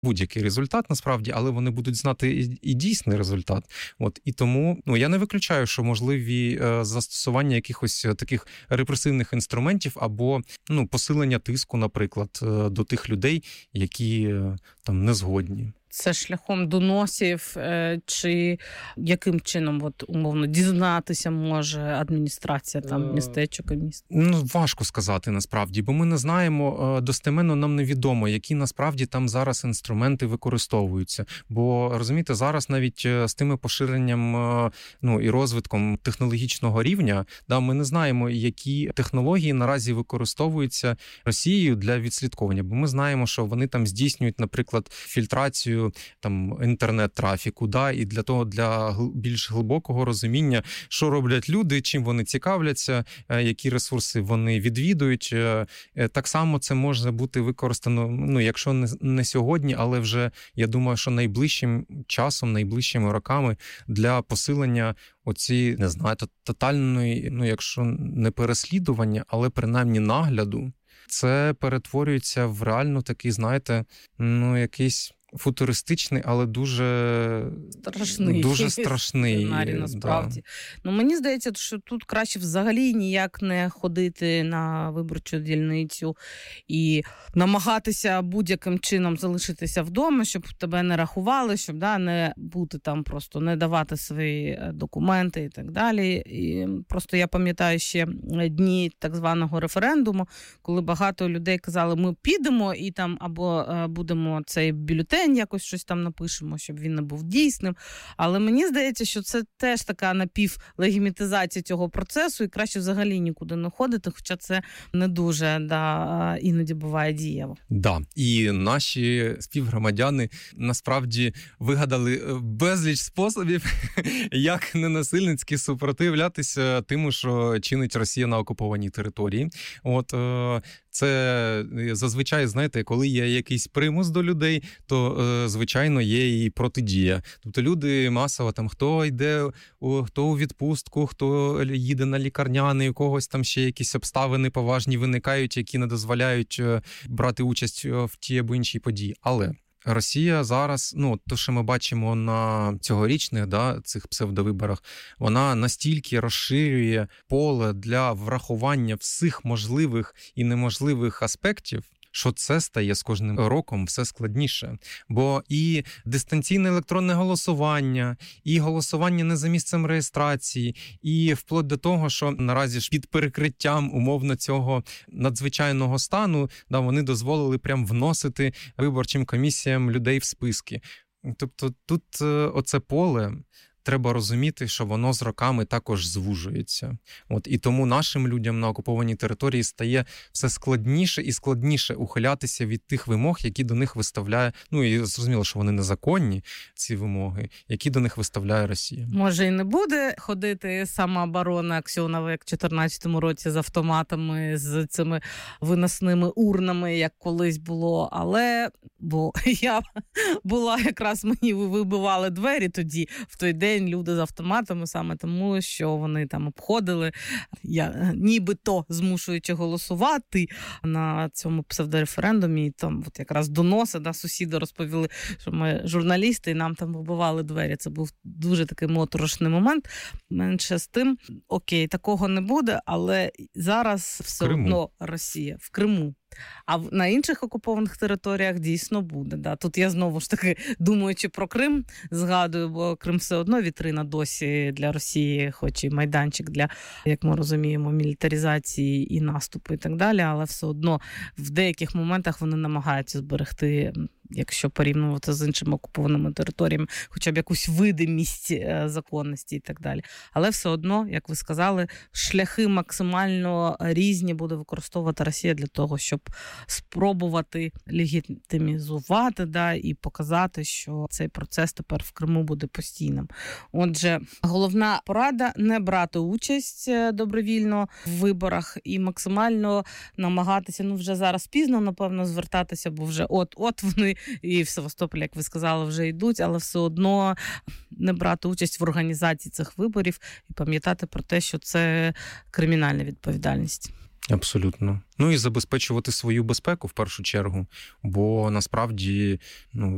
будь-який результат, насправді, але вони будуть знати і дійсний результат. І тому я не виключаю, що можливі застосування якихось таких репресивних інструментів або посилення тиску, наприклад, до тих людей, які там не згодні. Це шляхом доносів, чи яким чином, умовно, дізнатися може адміністрація там містечок і міст? Важко сказати насправді, бо ми не знаємо, достеменно нам невідомо, які насправді там зараз інструменти використовуються. Бо, розумієте, зараз навіть з тими поширенням, і розвитком технологічного рівня, ми не знаємо, які технології наразі використовуються Росією для відслідковування. Бо ми знаємо, що вони там здійснюють, наприклад, фільтрацію там інтернет-трафіку, і для більш глибокого розуміння, що роблять люди, чим вони цікавляться, які ресурси вони відвідують. Так само це може бути використано, якщо не сьогодні, але вже, я думаю, що найближчим часом, найближчими роками для посилення не знаю, тотальної, якщо не переслідування, але принаймні нагляду. Це перетворюється в реально такий, знаєте, якийсь футуристичний, але дуже страшний сценарій, насправді. Мені здається, що тут краще взагалі ніяк не ходити на виборчу дільницю і намагатися будь-яким чином залишитися вдома, щоб тебе не рахували, щоб не бути там, просто не давати свої документи і так далі. І просто я пам'ятаю ще дні так званого референдуму, коли багато людей казали, ми підемо і там або будемо цей бюлетень якось щось там напишемо, щоб він не був дійсним. Але мені здається, що це теж така напівлегімітизація цього процесу і краще взагалі нікуди не ходити, хоча це не дуже, іноді буває дієво. І наші співгромадяни насправді вигадали безліч способів, як ненасильницьки супротивлятися тим, що чинить Росія на окупованій території. Це зазвичай, знаєте, коли є якийсь примус до людей, то, звичайно, є і протидія. Тобто люди масово, там, хто у відпустку, хто їде на лікарняний, у когось там ще якісь обставини поважні виникають, які не дозволяють брати участь в тій або іншій події. Але Росія зараз, то, що ми бачимо на цьогорічних, цих псевдовиборах, вона настільки розширює поле для врахування всіх можливих і неможливих аспектів, що це стає з кожним роком все складніше. Бо і дистанційне електронне голосування, і голосування не за місцем реєстрації, і вплоть до того, що наразі ж під перекриттям умовно цього надзвичайного стану, вони дозволили прям вносити виборчим комісіям людей в списки. Тобто тут оце поле, треба розуміти, що воно з роками також звужується. І тому нашим людям на окупованій території стає все складніше і складніше ухилятися від тих вимог, які до них виставляє, і зрозуміло, що вони незаконні, ці вимоги, які до них виставляє Росія. Може і не буде ходити самооборона Аксьонова, як в 2014 році з автоматами, з цими виносними урнами, як колись було, бо я була якраз, мені вибивали двері тоді, в той день, люди з автоматами, саме тому, що вони там обходили, нібито змушуючи голосувати на цьому псевдореферендумі, і там якраз доноси, сусіди розповіли, що ми журналісти, і нам там вибивали двері. Це був дуже такий моторошний момент. Менше з тим, окей, такого не буде, але зараз все одно Росія в Криму. А на інших окупованих територіях дійсно буде. Тут я знову ж таки, думаючи про Крим, згадую, бо Крим все одно вітрина досі для Росії, хоч і майданчик для, як ми розуміємо, мілітаризації і наступу і так далі, але все одно в деяких моментах вони намагаються зберегти, якщо порівнювати з іншими окупованими територіями, хоча б якусь видимість законності і так далі. Але все одно, як ви сказали, шляхи максимально різні буде використовувати Росія для того, щоб спробувати легітимізувати і показати, що цей процес тепер в Криму буде постійним. Отже, головна порада – не брати участь добровільно в виборах і максимально намагатися, вже зараз пізно, напевно, звертатися, бо вже от вони і в Севастополі, як ви сказали, вже йдуть, але все одно не брати участь в організації цих виборів і пам'ятати про те, що це кримінальна відповідальність. Абсолютно. І забезпечувати свою безпеку в першу чергу, бо насправді